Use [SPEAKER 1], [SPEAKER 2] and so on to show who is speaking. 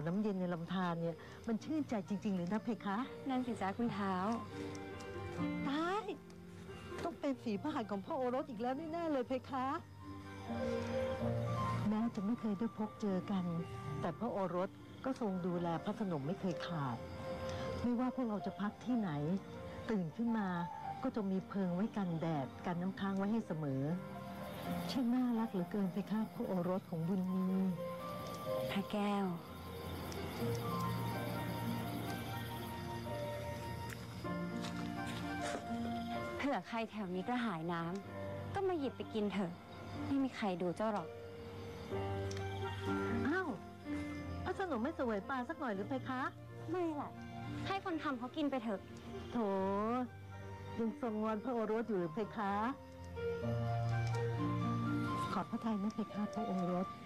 [SPEAKER 1] น้ำเย็นในลำธารเนี่ยมันชื่นใจจริงๆเลยนะเพคะ
[SPEAKER 2] นั่นสิจ้าคุณเท้า
[SPEAKER 1] ตายต้องเป็นฝีพระหัตถ์ของพระโอรสอีกแล้วแน่ๆเลยเพคะแม้จะไม่เคยได้พบเจอกันแต่พระโอรสก็ทรงดูแลพระสนมไม่เคยขาดไม่ว่าพวกเราจะพักที่ไหนตื่นขึ้นมาก็จะมีเพิงไว้กันแดดกันน้ำค้างไว้ให้เสมอช่างน่ารักเหลือเกินเพคะพระโอรสของบุญมี
[SPEAKER 2] พระแก้วเผื่อใครแถวนี้กระหายน้ำก็มาหยิบไปกินเถอะไม่มีใครดูเจ้าหรอก
[SPEAKER 1] อ้าวพระสนมไม่เสวยปลาสักหน่อยหรือเพคะ
[SPEAKER 2] ไม่ล่ะให้คนทำเขากินไปเถอะ
[SPEAKER 1] โถยังทรงงอนพระโอรสอยู่หรือเพคะขอบพระทัยนะเพคะพระโอรส